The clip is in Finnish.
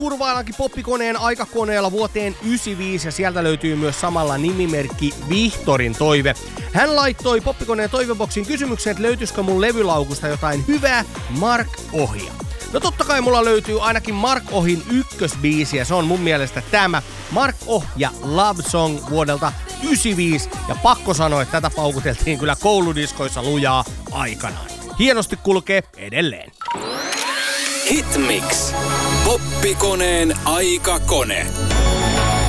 kurvaillaankin poppikoneen aikakoneella vuoteen 95 ja sieltä löytyy myös samalla nimimerkki Vihtorin toive. Hän laittoi poppikoneen toiveboksiin kysymyksen, että löytyisikö mun levylaukusta jotain hyvää Mark Ohia. No totta kai mulla löytyy ainakin Mark Ohin ykkösbiisi ja se on mun mielestä tämä Mark Oh ja Love Song vuodelta 95 ja pakko sanoa, että tätä paukuteltiin kyllä kouludiskoissa lujaa aikanaan. Hienosti kulkee edelleen. Hitmix. Poppikoneen aikakone.